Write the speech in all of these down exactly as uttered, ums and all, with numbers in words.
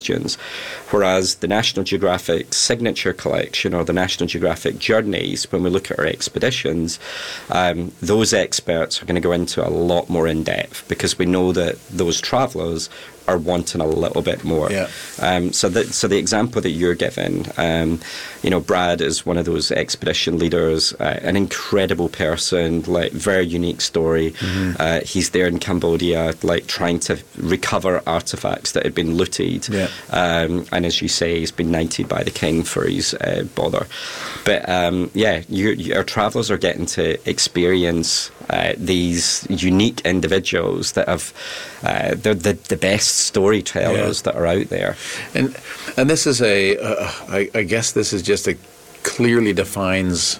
Whereas the National Geographic Signature Collection or the National Geographic Journeys, when we look at our expeditions, um, those experts are going to go into a lot more in depth because we know that those travellers are wanting a little bit more. Yeah. Um, so, that, so the example that you're giving, um, you know, Brad is one of those expedition leaders, uh, an incredible person, like very unique story. Mm-hmm. Uh, he's there in Cambodia, like trying to recover artifacts that had been looted. Yeah. Um, and as you say, he's been knighted by the king for his uh, bother. But um, yeah, you, you, our travellers are getting to experience uh, these unique individuals that have, uh, they're the, the best storytellers yeah. that are out there. And and this is a, uh, I, I guess this is just a clearly defines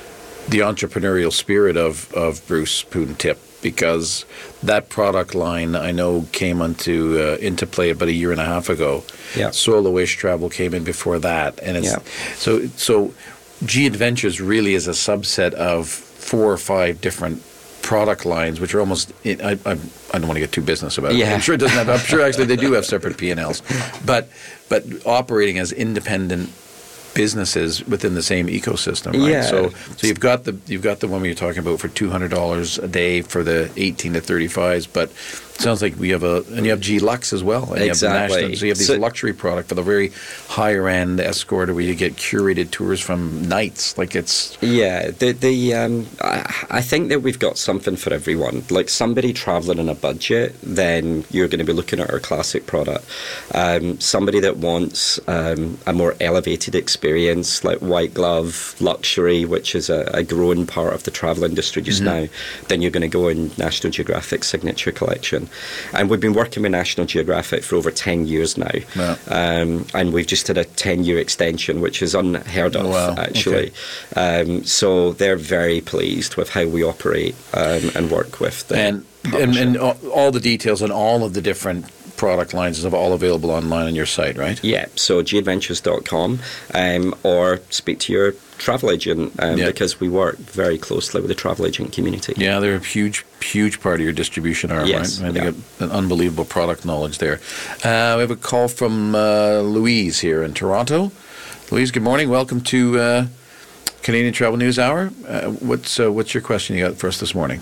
the entrepreneurial spirit of, of Bruce Poon Tip, because that product line I know came onto uh, into play about a year and a half ago. Yeah. Solo-ish travel came in before that, and it's yeah. so so G Adventures really is a subset of four or five different product lines, which are almost I, I, I don't want to get too business about it. Yeah. I'm sure it doesn't have. I'm sure actually they do have separate P and Ls, but but operating as independent businesses within the same ecosystem, right? Yeah. So so you've got the you've got the one we were talking about for two hundred dollars a day for the eighteen to thirty-fives, but it sounds like we have a and you have G Lux as well. And exactly. You have the national, so you have these so, luxury product for the very higher end escort, where you get curated tours from nights. Like it's yeah. The the um, I, I think that we've got something for everyone. Like somebody traveling on a budget, then you're going to be looking at our classic product. Um, somebody that wants um, a more elevated experience, like white glove luxury, which is a, a growing part of the travel industry just mm-hmm. now, then you're going to go in National Geographic Signature Collection. And we've been working with National Geographic for over ten years now. Wow. Um, and we've just had a ten-year extension, which is unheard of, oh, wow. actually. Okay. Um, so they're very pleased with how we operate um, and work with them. And, and, and all the details on all of the different product lines are all available online on your site, right? Yeah, so g adventures dot com um, or speak to your travel agent um, yeah. because we work very closely with the travel agent community. Yeah, they're a huge, huge part of your distribution arm, yes, right? And yeah. they got an unbelievable product knowledge there. Uh, we have a call from uh, Louise here in Toronto. Louise, good morning. Welcome to uh, Canadian Travel News Hour. Uh, what's uh, what's your question you got for us this morning?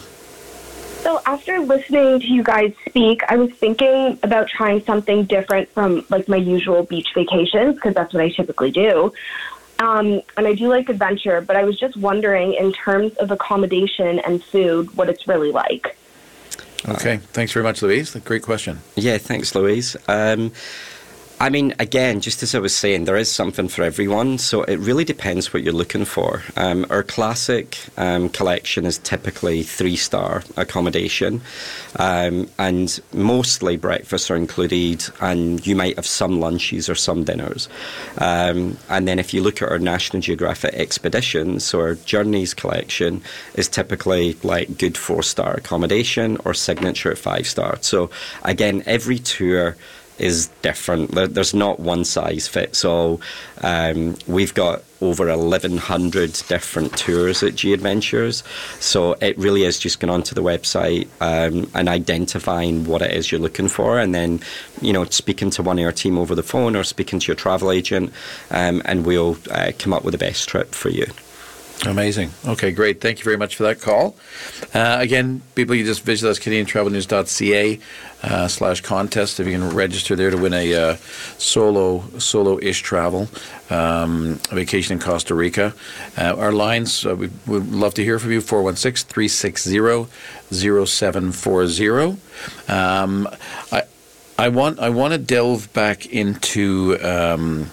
So after listening to you guys speak, I was thinking about trying something different from like my usual beach vacations, because that's what I typically do. Um, and I do like adventure, but I was just wondering in terms of accommodation and food, what it's really like. Okay. Thanks very much, Louise. Great question. Yeah, thanks, Louise. Um, I mean, again, just as I was saying, there is something for everyone, so it really depends what you're looking for. Um, our classic um, collection is typically three-star accommodation, um, and mostly breakfasts are included, and you might have some lunches or some dinners. Um, and then if you look at our National Geographic expeditions, so our Journeys collection is typically like good four-star accommodation or signature five-star. So again, every tour is different. There's not one size fits all. Um, we've got over eleven hundred different tours at G Adventures, so it really is just going onto the website um, and identifying what it is you're looking for, and then you know speaking to one of our team over the phone or speaking to your travel agent, um, and we'll uh, come up with the best trip for you. Amazing. Okay, great. Thank you very much for that call. Uh, again, people, you just visit us, canadian travel news dot c a uh, slash contest. If you can register there to win a uh, solo, solo-ish travel, um, a vacation in Costa Rica. Uh, our lines, uh, we would love to hear from you, four one six, three six zero, zero seven four zero. Um, I, I want, I want to delve back into Um,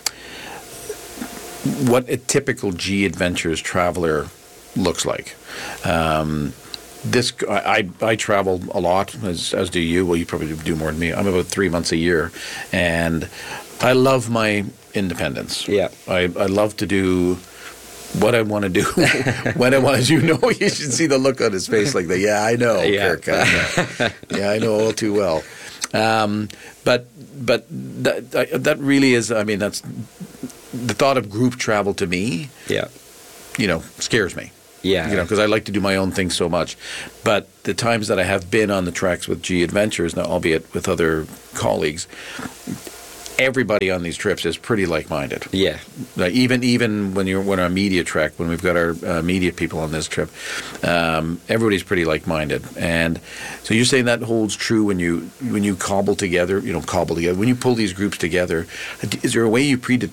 what a typical G Adventures traveler looks like. Um, this I, I I travel a lot, as as do you. Well, you probably do more than me. I'm about three months a year, and I love my independence. Yeah, I, I love to do what I want to do when I want to do. No, you should see the look on his face, like that. Yeah, I know, yeah. Kirk. I know. Yeah, I know all too well. Um, but but that that really is. I mean, that's. The thought of group travel to me, yeah, you know, scares me. Yeah, you know, because I like to do my own thing so much. But the times that I have been on the tracks with G Adventures, now albeit with other colleagues, everybody on these trips is pretty like-minded. Yeah. Like even even when you're when our media trek, when we've got our uh, media people on this trip, um, everybody's pretty like-minded. And so you're saying that holds true when you when you cobble together, you know, cobble together, when you pull these groups together. Is there a way you predetermine